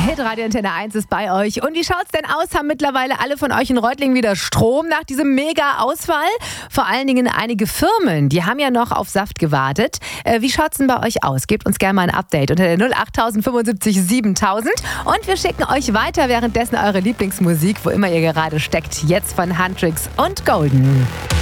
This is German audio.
Hitradio Antenne 1 ist bei euch. Und wie schaut's denn aus? Haben mittlerweile alle von euch in Reutlingen wieder Strom nach diesem Mega-Ausfall? Vor allen Dingen einige Firmen, die haben ja noch auf Saft gewartet. Wie schaut's denn bei euch aus? Gebt uns gerne mal ein Update unter der 08000 75 7000. Und wir schicken euch weiter währenddessen eure Lieblingsmusik, wo immer ihr gerade steckt. Jetzt von Huntrix und Golden.